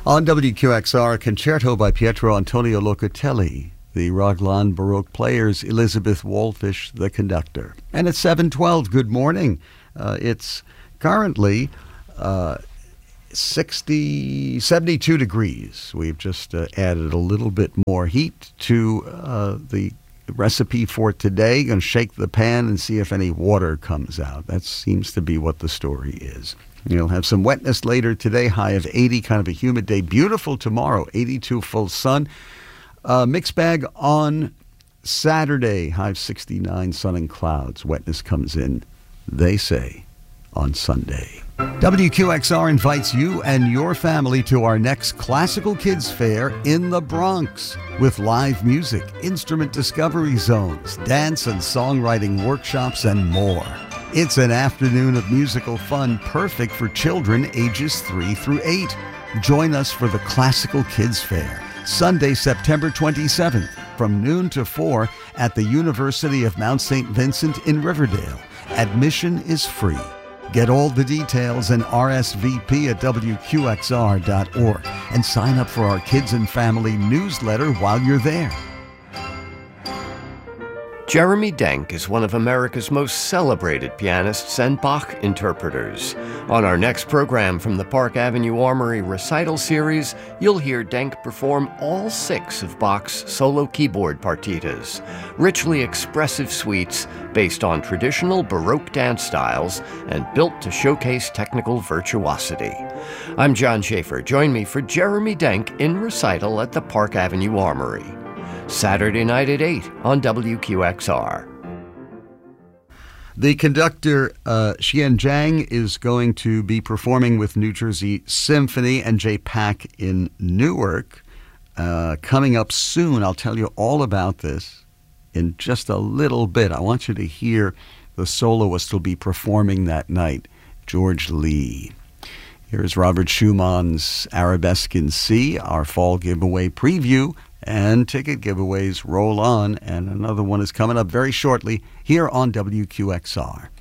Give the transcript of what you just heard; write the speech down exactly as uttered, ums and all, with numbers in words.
On W Q X R, a concerto by Pietro Antonio Locatelli, the Raglan Baroque Players, Elizabeth Wallfish, the conductor. And it's seven twelve. Good morning. Uh, it's currently uh, sixty, seventy-two degrees. We've just uh, added a little bit more heat to uh, the recipe for today. Going to shake the pan and see if any water comes out. That seems to be what the story is. You'll have some wetness later today, high of eighty, kind of a humid day. Beautiful tomorrow, eighty-two, full sun. Uh, mixed bag on Saturday, high of sixty-nine, sun and clouds. Wetness comes in, they say, on Sunday. W Q X R invites you and your family to our next Classical Kids Fair in the Bronx with live music, instrument discovery zones, dance and songwriting workshops, and more. It's an afternoon of musical fun perfect for children ages three through eight. Join us for the Classical Kids Fair, Sunday, September twenty-seventh, from noon to four at the University of Mount Saint Vincent in Riverdale. Admission is free. Get all the details and R S V P at W Q X R dot org and sign up for our Kids and Family newsletter while you're there. Jeremy Denk is one of America's most celebrated pianists and Bach interpreters. On our next program from the Park Avenue Armory Recital Series, you'll hear Denk perform all six of Bach's solo keyboard partitas, richly expressive suites based on traditional Baroque dance styles and built to showcase technical virtuosity. I'm John Schaefer. Join me for Jeremy Denk in recital at the Park Avenue Armory. Saturday night at eight on W Q X R. The conductor, uh, Xian Zhang, is going to be performing with New Jersey Symphony and J PAC in Newark. Uh, coming up soon, I'll tell you all about this in just a little bit. I want you to hear the soloist who'll be performing that night, George Lee. Here's Robert Schumann's Arabesque in C, our fall giveaway preview. And ticket giveaways roll on, and another one is coming up very shortly here on W Q X R.